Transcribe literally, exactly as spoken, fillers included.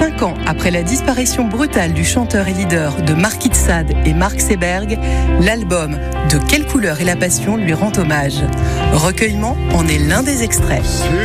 Cinq ans après la disparition brutale du chanteur et leader de Marquis de Sade et Mark Seberg, l'album De quelle couleur est la passion lui rend hommage. Recueillement en est l'un des extraits.